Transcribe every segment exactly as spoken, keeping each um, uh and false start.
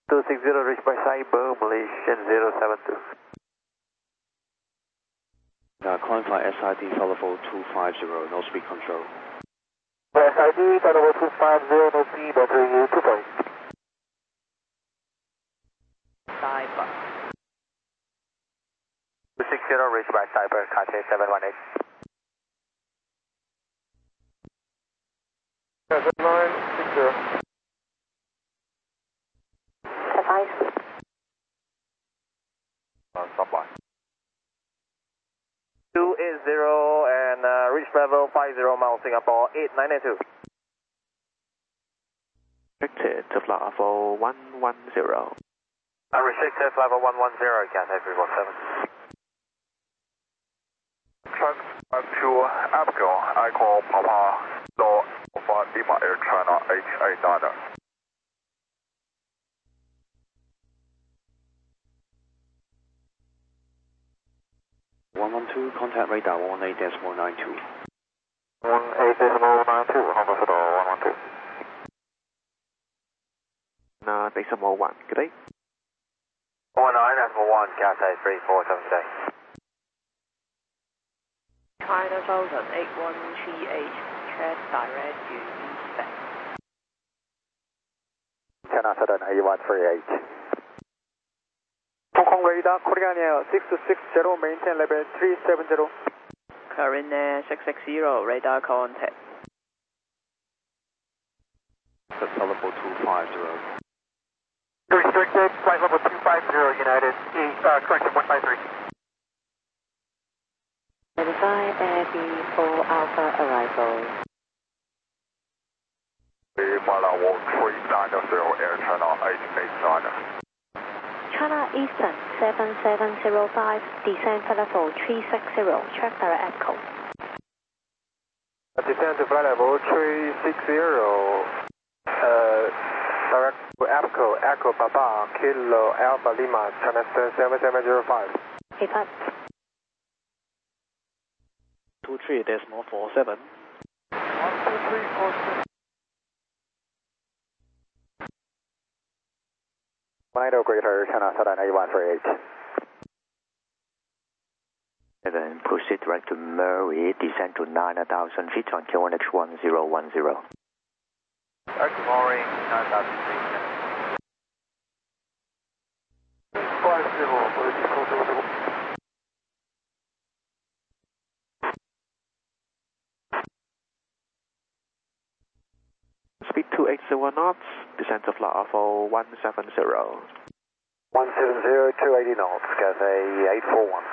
two six zero, reach by Cyber, Malaysian zero seven two. Uh, climb flight S I D level two five zero, no speed control. S I D level two five zero, no speed, battery two point. Cyber. two six zero, reach by Cyber, Cathay seven one eight. seven nine six zero. Advice. Uh, stop by. two eight zero and uh, reach level five zero miles, Singapore eight nine eight two. Restricted to flight level one one zero. Unrestricted level one one zero, Cathay three one seven. Truck to Abigail, I call Papa, Law Alpha Lima Air China H eight nine. one one two, contact radar one eight decimal nine two. one eight decimal nine two, Hong Kong Fiddle one one two. Uh, decimal one, good day. one nine decimal one, Cathay three four seven today. China Southern eight one three eight, check direct to eastbound. China Southern eight one three eight. Hong Kong radar, Korean Air six six zero, maintain level three seven zero. Korean Air six six zero, radar contact. That's level two five zero. Restricted, flight level two five zero, United, uh, correction one five three. Verify Air B four Alpha arrival. Flight level three nine zero Air China H eight nine. China Eastern seven seven zero five, descend flight level three six zero, check direct echo. Descend to flight level three six zero, uh, direct to Echo, Echo Papa, Kilo Alpha Lima, China seven seven zero five. Depart. two three decimal four seven. one two three four seven. Nine greater, China Southern eight one three eight. Then proceed direct to Murray, descend to nine thousand feet on Q one H one zero one zero. Exploring nine thousand feet. five zero, vertical zero. Speed two eight zero knots, descend to flight level one seven zero. one seven zero, two eighty knots, Cathay eight four one.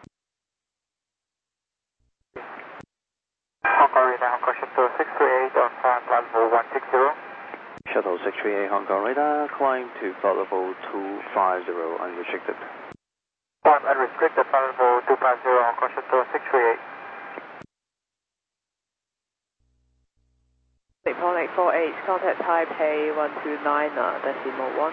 Hong Kong radar, Hong Kong Shuttle six three eight on flight level one six zero. Shuttle six three eight Hong Kong radar, climb to flight level two five zero, unrestricted. Climb unrestricted, flight level two five zero, Hong Kong Shuttle six three eight. Nippon eight four eight, contact Taipei one two nine, decimal one.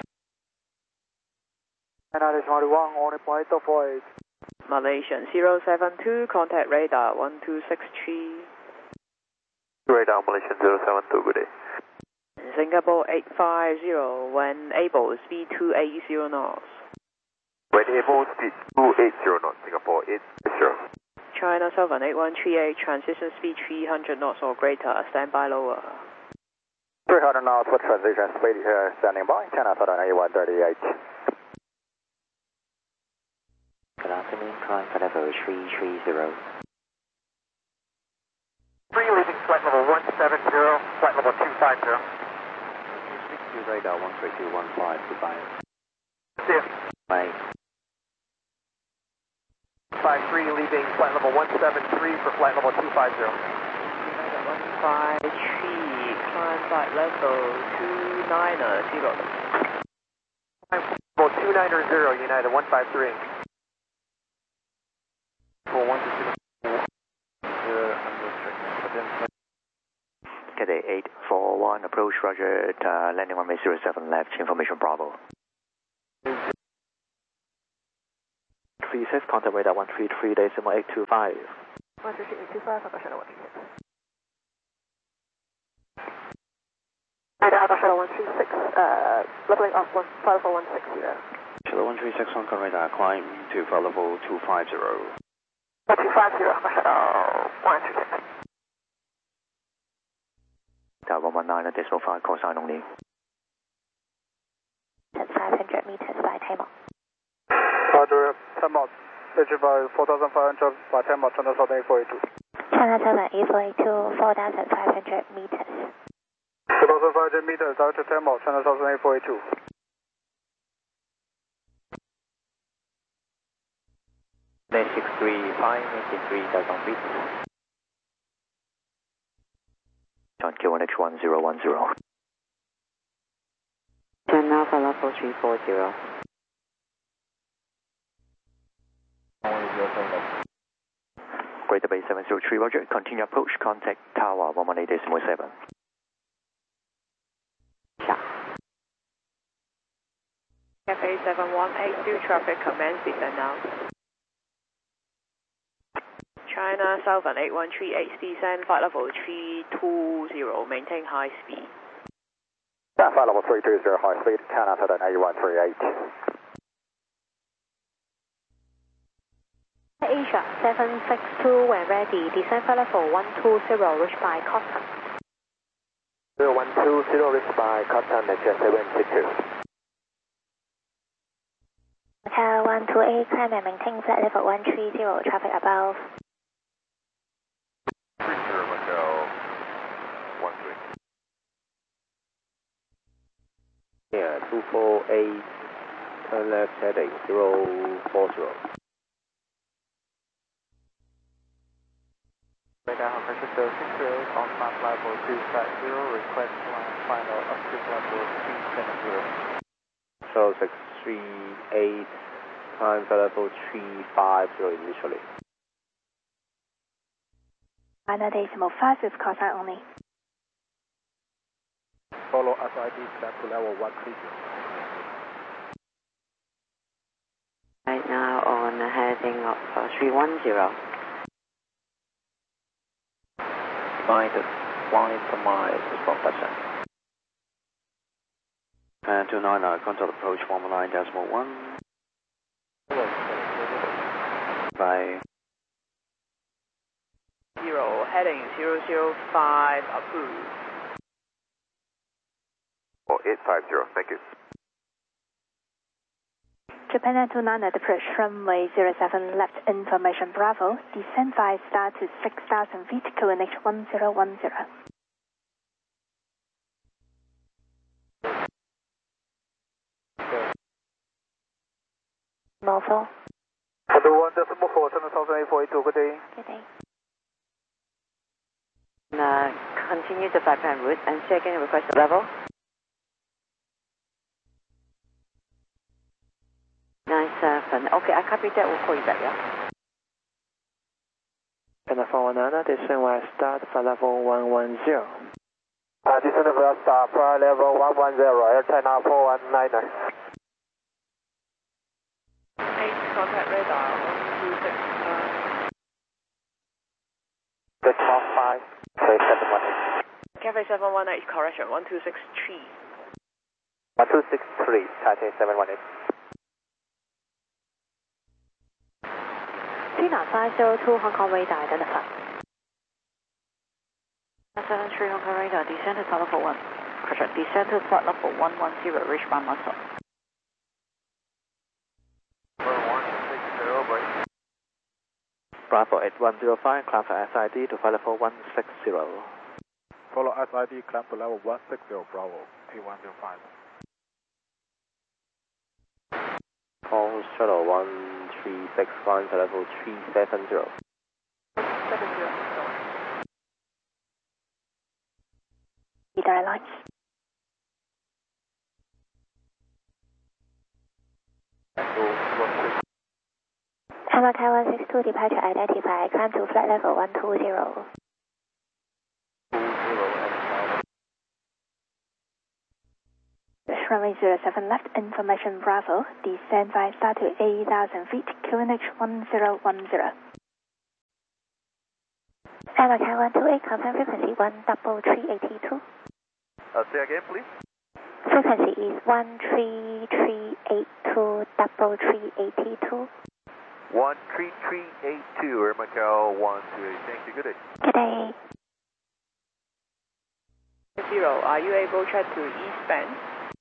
China decimal one, only point eight four eight. Malaysian zero seven two, contact radar one two six three. Radar Malaysian zero seven two, good day. Singapore eight five zero, when able, speed two eight zero knots. When able, speed two eight zero knots, Singapore eight zero. China Southern eight one three eight, transition speed three hundred knots or greater, standby lower. three hundred knots for transition speed here, standing by, China Southern eight one three eight. Good afternoon, climb for level three three zero. Three leaving flight level one seven zero, flight level two five zero. Speak to radar one three two one five, goodbye. See you. Bye. five three leaving flight level one seven three for flight level two five zero. one five three, climb flight level two nine zero. Level two nine zero, United one five three. For one two zero. Cathay eight four one, approach Roger, uh, landing runway zero seven left, information Bravo. three six, contact radar one three three decimal eight two five. one three three eight two five, I've got one three six. Radar Alpha Shuttle one three six, uh, leveling off one five four one six zero. Shuttle one three six, Hong Kong radar, climb to flight level two five zero. two five zero, Alpha Shuttle one three six. Tower one one nine decimal five, call sign only. At five hundred meters by timer. Roger, ten knots. H by four thousand five hundred by ten knots, China Southern eight four eight two. China Southern eight four eight two, four thousand five hundred meters. four thousand five hundred meters, down to ten knots, China Southern eight four eight two. six three five, eighty-three thousand feet. John Q one X one zero one zero. ten Alpha level three four zero. Greater Bay seven zero three, Roger. Continue approach, contact Tower one one eight decimal seven. Cafe seven one eight two, traffic commence descent now. China Southern eight one three eight, descend flight level three two zero, maintain high speed. Yeah, flight level three two zero, high speed, China Southern eight one three eight. Asia seven six two, when ready, descend flight level one two zero, reach by Cotton. zero one two zero, reach by Cotton, H seven six two. Hotel one two eight, climb and maintain flight level one three zero, traffic above. three zero, Macau, one three. Yeah, two four eight, turn left heading zero four zero. Radar Hong Kong six zero, on flight level two five zero, request final object level three seven zero. So six three eight, climb flight level three five zero initially. Final decimal five is call sign only. Follow S I D climb to level one three zero. Right now on heading of uh, three one zero. Find it, flight to miles, from percent. And two nine nine, contact approach one one nine decimal one. Bye. Zero, heading zero zero five, approved. Oh, eight five zero, thank you. Japan two nine at approach runway zero seven left, information Bravo, descend by star to six thousand feet, Q N H one zero one zero. Mobile. Hello, one decimal four, China Southern eight four eight two, good day. Good day. Uh, continue the flight plan route and check in request level. nine seven. Okay, I copy that. We'll call you back, yeah? China four one nine, descend west start flight level one one zero. Uh, descend west start flight level one one zero, Air China four one nine. eight, contact radar, one two six. Uh, Good call five, three seven one eight. Cafe seven one eight, correction, one two six three. one two six three, Taipei seven one eight. China five zero two, Hong Kong radar identified. seven three Hong Kong radar, descend to flight level one. Correction, descend to flight level one one zero, reach by muscle. one six zero, break. Bravo eight one zero five, climb for S I D to flight level one six zero. Follow S I D, climb to level one six zero, Bravo, eight one zero five. Call shuttle one three six, climb for level three seven zero. seven zero. Radar lights. China Taiwan six two, departure identified, climb to flight level one two zero. Runway zero seven left, information Bravo, descend by star to eight thousand feet, Q N H one zero one zero. China Taiwan two eight, confirm frequency one double three eighty two. Uh, say again, please. Frequency is one three three eight two double three eighty-two. one three three eight two, Air Macau one two eight. Thank you, good day. Good day. Zero, are you able to check to eastbound?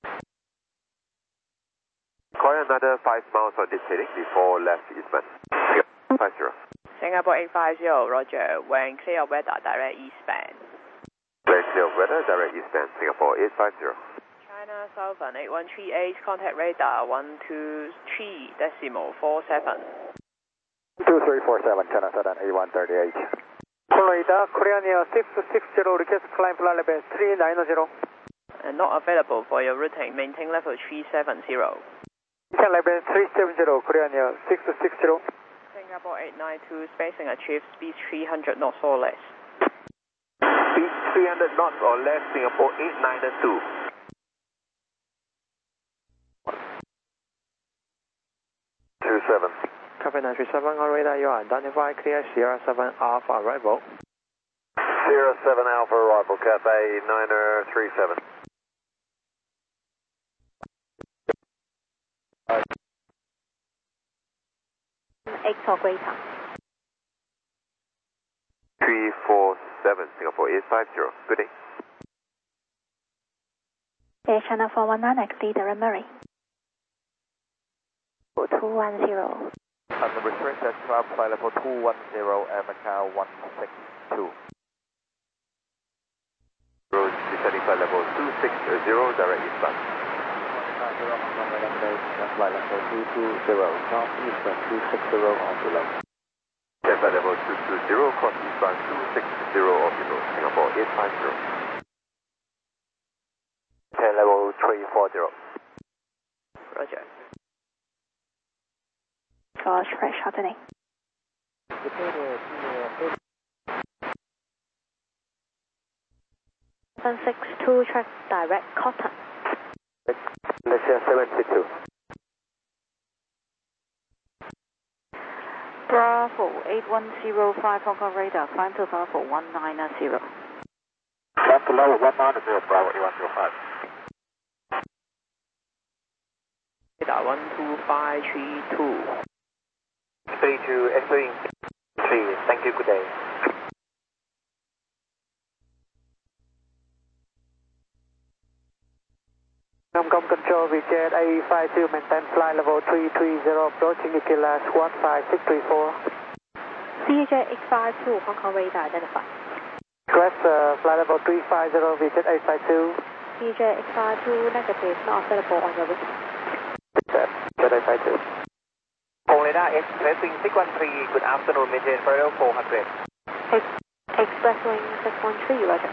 Call another five miles on this heading before left eastbound. five zero. Singapore eight five zero, Roger. When clear of weather, direct eastbound. Clear clear of weather, direct eastbound, Singapore eight five zero. China Southern eight one three eight, contact radar one two three decimal four seven. two three four seven, China Southern eight one three eight. Radar, Korean Air six six zero, request climb flight level three nine zero. And not available for your routing, maintain level three seven zero. Maintain level three seven zero, Korean Air six six zero. Singapore eight nine two, spacing achieved, speed three hundred knots or less. Speed three hundred knots or less, Singapore eight nine two. two seven. Copy nine three seven on radar, you are identified clear Sierra seven Alpha arrival. Sierra seven Alpha arrival, Cathay nine three seven. Eight or greater. three four seven, Singapore eight five zero. Good day. Air China four one nine, leader Murray. two one zero. On the restrict at twelve, flight level two one zero, Air Macau one six two. Road descending flight level two six zero, direct eastbound. Flight level two two zero, north eastbound two six zero on below. Yeah, flight level two two zero, cross eastbound two six zero or below, Singapore eight five zero. Okay, level three four zero. Roger. Gauge fresh shortening. seven six two, track direct Cotton. Let's say seven six two. Bravo eight one zero five, Hong Kong radar, climb to Bravo one nine zero. Climb to level one nine zero, Bravo eight one zero five. Radar one two five three two. three two, entering three, thank you, good day. Comcom Control, Vietjet A five two, maintain flight level three three zero, approaching E Q L A S one five six three four. C J X five two, Hong Kong radar identified. Request uh, flight level three five zero, Vietjet A five two. C J X five two, negative, not available on your route. Vietjet A five two. Hong radar expressing six one three, good afternoon, maintain flight level four hundred. Ex Expresswing six one three, roger.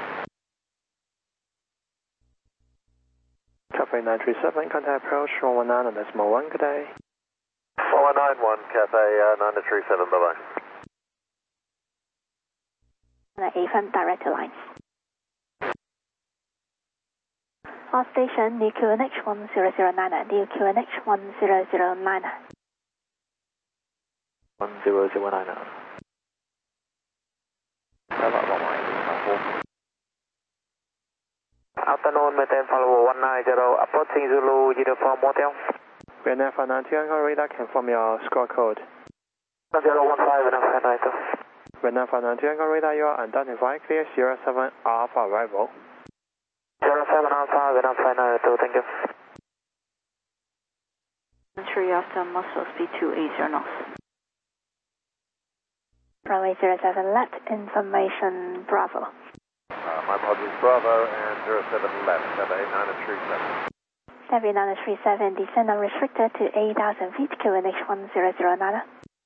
Copy nine three seven, contact approach four one nine on decimal one, good day. four one nine one, Cathay uh, nine three seven, bye bye. A F M direct lines. Our station, New Q N H one zero zero nine, New Q N H one zero zero nine. one zero zero nine. Afternoon, maintain follow one nine zero, approaching Zulu uniform motel. Vietnam five nine two, Hong Kong radar, confirm your score code. zero one five, Vietnam five nine two. Vietnam five nine two, Hong Kong radar, you are identified clear Sierra seven Alpha arrival. zero seven Alpha, Vietnam five nine two, thank you. Entry after muscle speed two eighty knots. Runway zero seven left, information Bravo. Uh, my apologies, Bravo and zero seven left, Cathay nine three seven. seven nine three seven, descend unrestricted to eight thousand feet, Q N H one zero zero nine.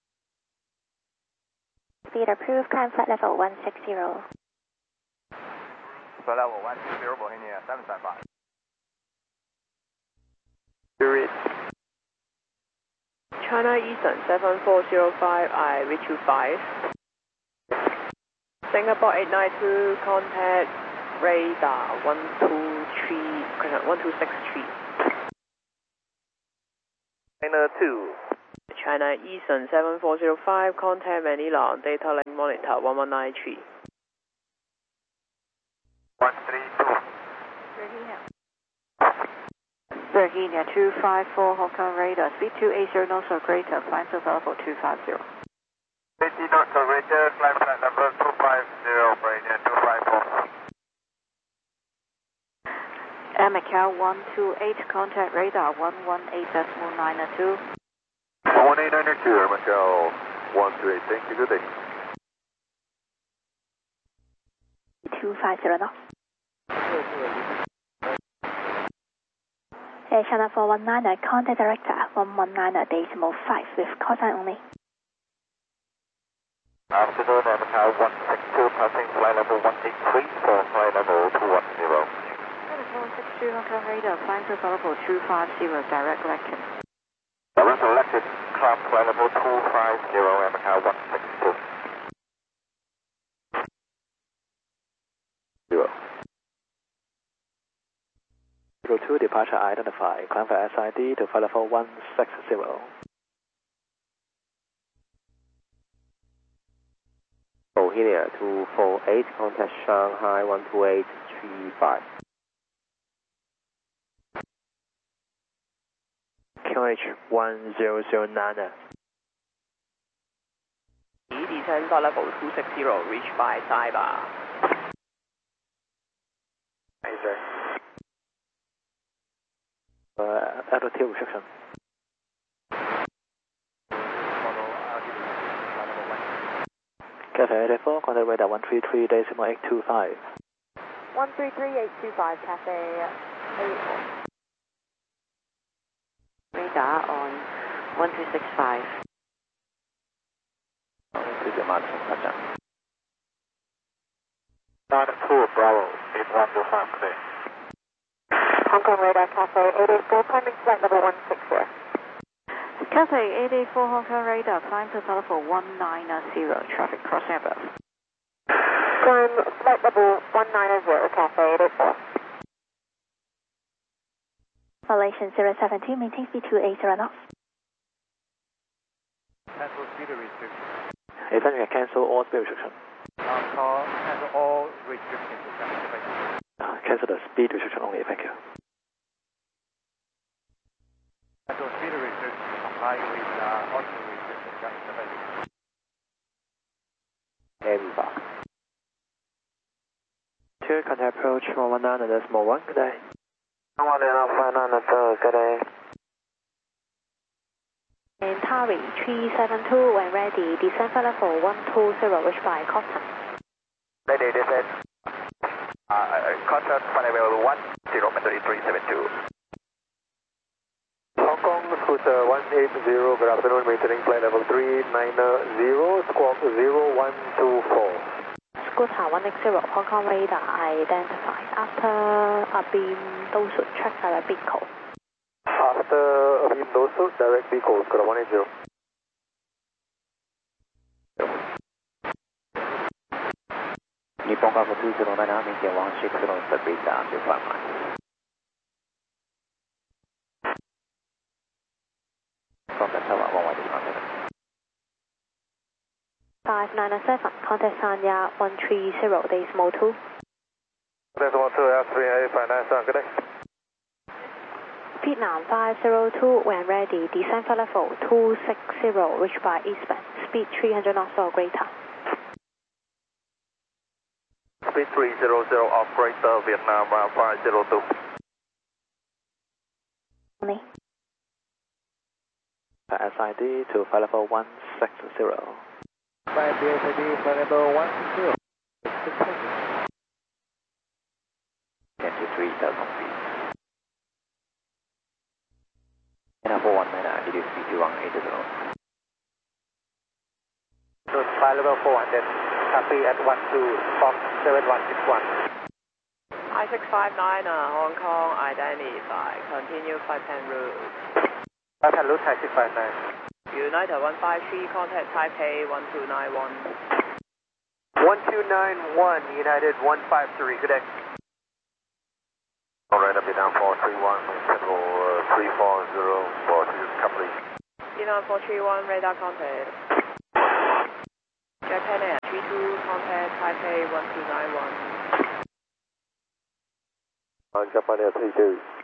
Speed approved, climb flight level one six zero. Flight level one six zero, Bohemia seven seven five. China Eastern seven four zero five, I reach you five. Singapore eight nine two, contact radar one two three, one two six three. China two. China Eastern seven four zero five, contact Manila on data link monitor one one nine three. one three two. Virginia. Virginia two five four Hong Kong radar, speed two eight zero knots or greater, climb to level two five zero. eighty knots or greater, climb flight level two five zero, Virginia two five four. Air Macau one two eight, contact radar one one eight decimal nine two. one eight nine two, Air Macau one two eight, thank you, good day. two five zero knots. Air China four one niner, contact director one one nine decimal five with call sign only. Afternoon, Air Macau one six two, passing flight level one eight three for flight level two one zero. one six two Hong Kong radar, climb to level two five zero, direct Lekin. Direct elected, climb flight level two five zero, Air Macau one six two. Zero. Zero two, departure identified. Climb for S I D to flight level one six zero. Bohemia two four eight, contact Shanghai one two eight three five. Q H one zero zero nine. Descend flight level two six zero, reach by Saiba. Hey, sir. Uh, altitude restriction. Cathay eighty-four, contact radar one three three decimal eight two five. one three three eight two five, Cathay eighty-four. Radar on one three six five. This is Martin, touchdown. nine two, Bravo, eight one two five, today. Hong Kong radar, Cathay eight eight four, climbing flight level one six zero. Cathay eight eight four Hong Kong radar, climb to level one nine zero, traffic crossing above. Climb flight level one nine zero, Cathay eight eight four. Malaysian zero seven two, maintain speed two eight zero knots. Cancel speed restriction. Attention, cancel all speed restriction. Last call, cancel all restrictions. Uh, cancel the speed restriction only, thank you. Cancel speed restriction. Comply with uh, auto restriction. Eva. Two, contact approach one one nine decimal one, good day. one five nine, good day. And Tari three seven two, when ready, descend flight level one two zero, reach by Cotton. Ready, descend. Uh, contact flight level one zero, Mandarin three seven two. Hong Kong Cruiser one eight zero, good afternoon, maintaining flight level three nine zero, squawk zero one two four. Scooter one eight zero, Hong Kong radar identified. After a beam, those should check direct beam code. After a beam, those should direct beam code, Scooter one eight zero. 日本高速two zero nine, 明天one six zero, radar to flight line. Contact Tower one one is contact. five nine seven, contact Sanya one three zero, decimal two. Decimal two, F three eight five nine seven, good day. Vietnam five zero two, when ready, descend flight level two six zero, reach by eastbound, speed three hundred knots or greater. Speed three zero zero, off greater, Vietnam five zero two. Only. S I D to flight level one six zero. Five S I D, flight level one six zero. ten to three thousand feet. And four one nine, it is speed two one eight zero. So flight level four one, then copy at one two, Fox seven one six one. I six five nine, uh, Hong Kong identified. Continue flight plan route. Flight plan route, Thai six five nine. United one five three, contact Taipei one two nine one. one two nine one, United one five three, good day. Alright, I'll be down four three one, Central uh, three four zero, four two, complete. Vietnam four three one, radar contact. Japan Air three two, contact Taipei one two nine one. On Japan Air three two.